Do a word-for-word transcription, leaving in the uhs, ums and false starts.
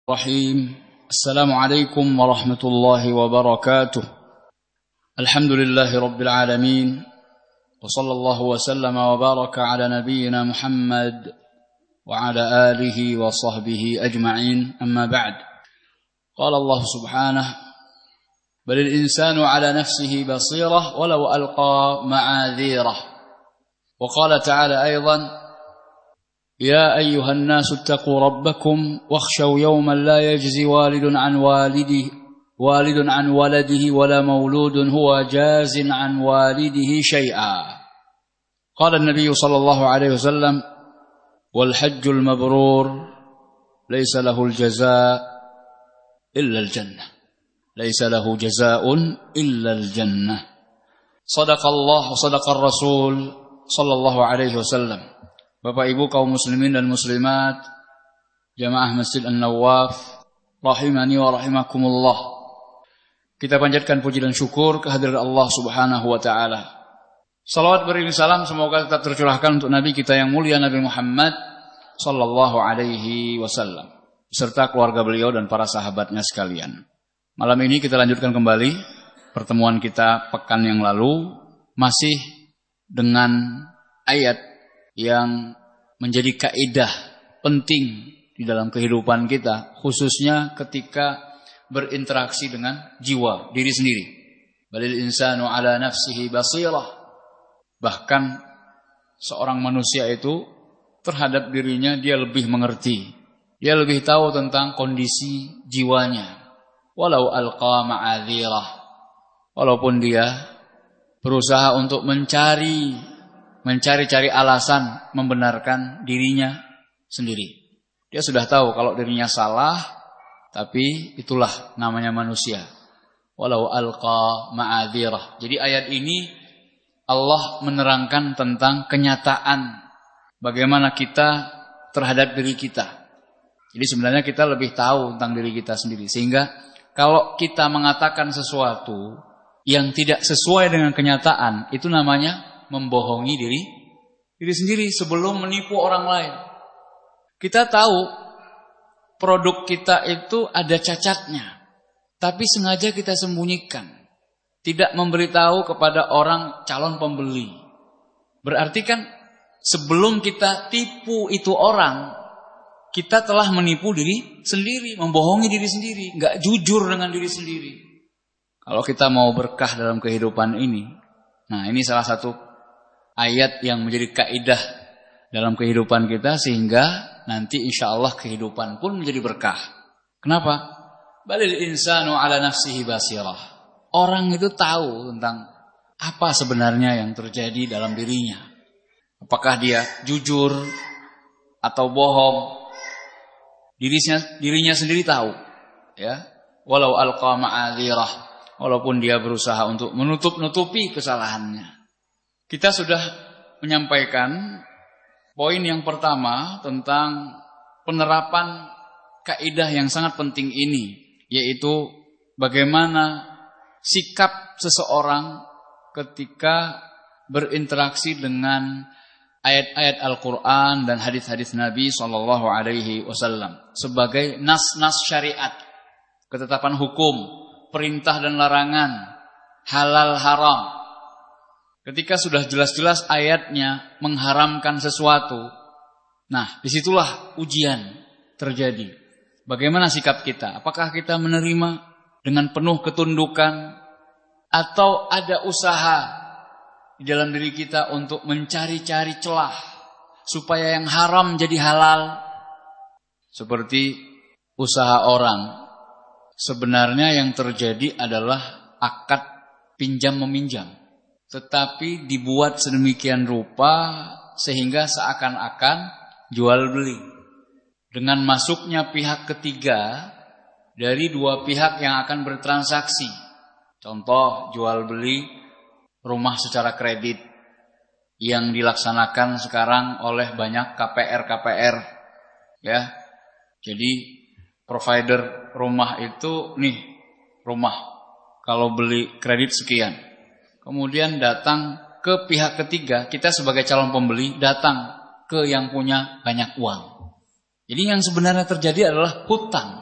Bismillahirrahmanirrahim. Assalamualaikum warahmatullahi wabarakatuh. Alhamdulillahi rabbil alamin. Wa sallallahu wa sallama wa baraka ala nabiyyina Muhammad wa ala alihi wa sahbihi ajma'in. Amma ba'd. Qala Allah subhanahu balil insanu ala nafsihi basirah walau alqa ma'adhirah. Wa qala ta'ala aydan يا أيها الناس اتقوا ربكم واخشوا يوما لا يجزي والد عن والده والد عن ولده ولا مولود هو جاز عن والده شيئا. قال النبي صلى الله عليه وسلم والحج المبرور ليس له الجزاء إلا الجنة ليس له جزاء إلا الجنة. صدق الله وصدق الرسول صلى الله عليه وسلم. Bapak Ibu kaum muslimin dan muslimat, jamaah Masjid An-Nawaf, rahimani wa rahimakumullah. Kita panjatkan puji dan syukur kehadirat Allah Subhanahu wa taala. Salawat beriring salam semoga tetap tercurahkan untuk nabi kita yang mulia Nabi Muhammad sallallahu alaihi wasallam beserta keluarga beliau dan para sahabatnya sekalian. Malam ini kita lanjutkan kembali pertemuan kita pekan yang lalu masih dengan ayat yang menjadi kaidah penting di dalam kehidupan kita, khususnya ketika berinteraksi dengan jiwa, diri sendiri. Balil insanu ala nafsihi basirah. Bahkan seorang manusia itu terhadap dirinya dia lebih mengerti. Dia lebih tahu tentang kondisi jiwanya. Walau alqa ma'adhirah. Walaupun dia berusaha untuk mencari mencari-cari alasan membenarkan dirinya sendiri. Dia sudah tahu kalau dirinya salah, tapi itulah namanya manusia. Walau alqa ma'adhirah. Jadi ayat ini Allah menerangkan tentang kenyataan bagaimana kita terhadap diri kita. Jadi sebenarnya kita lebih tahu tentang diri kita sendiri. Sehingga kalau kita mengatakan sesuatu yang tidak sesuai dengan kenyataan, itu namanya membohongi diri diri sendiri sebelum menipu orang lain. Kita tahu produk kita itu ada cacatnya, tapi sengaja kita sembunyikan, tidak memberitahu kepada orang calon pembeli. Berarti kan sebelum kita tipu itu orang, kita telah menipu diri sendiri, membohongi diri sendiri, nggak jujur dengan diri sendiri. Kalau kita mau berkah dalam kehidupan ini, nah ini salah satu ayat yang menjadi kaidah dalam kehidupan kita, sehingga nanti insya Allah kehidupan pun menjadi berkah. Kenapa? Balil insanu ala nafsihi basirah. Orang itu tahu tentang apa sebenarnya yang terjadi dalam dirinya. Apakah dia jujur atau bohong? Dirinya, dirinya sendiri tahu. Ya, walau alqa ma'adhirah. Walaupun dia berusaha untuk menutup-nutupi kesalahannya. Kita sudah menyampaikan poin yang pertama tentang penerapan kaidah yang sangat penting ini, yaitu bagaimana sikap seseorang ketika berinteraksi dengan ayat-ayat Al-Quran dan hadis-hadis Nabi shallallahu alaihi wasallam sebagai nas-nas syariat, ketetapan hukum, perintah dan larangan, halal haram. Ketika sudah jelas-jelas ayatnya mengharamkan sesuatu, nah disitulah ujian terjadi. Bagaimana sikap kita? Apakah kita menerima dengan penuh ketundukan, atau ada usaha di dalam diri kita untuk mencari-cari celah supaya yang haram jadi halal? Seperti usaha orang, sebenarnya yang terjadi adalah akad pinjam meminjam, tetapi dibuat sedemikian rupa sehingga seakan-akan jual beli. Dengan masuknya pihak ketiga dari dua pihak yang akan bertransaksi. Contoh jual beli rumah secara kredit yang dilaksanakan sekarang oleh banyak K P R K P R. Ya. Jadi provider rumah itu nih rumah kalau beli kredit sekian. Kemudian datang ke pihak ketiga, kita sebagai calon pembeli datang ke yang punya banyak uang. Jadi yang sebenarnya terjadi adalah hutang.